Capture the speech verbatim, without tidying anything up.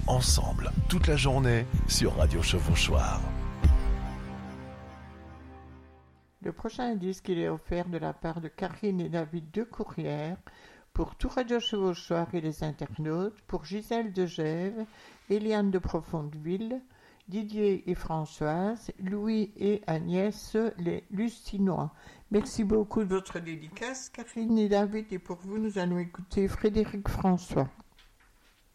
ensemble, toute la journée, sur Radio Chevauchoir. Le prochain indice qu'il est offert de la part de Karine et David de Courrières, pour tout Radio Chevauchoir et les internautes, pour Gisèle de Gèves, Eliane de Profondeville, Didier et Françoise, Louis et Agnès, les Lucinois. Merci beaucoup de votre dédicace, Karine et David, et pour vous, nous allons écouter Frédéric François.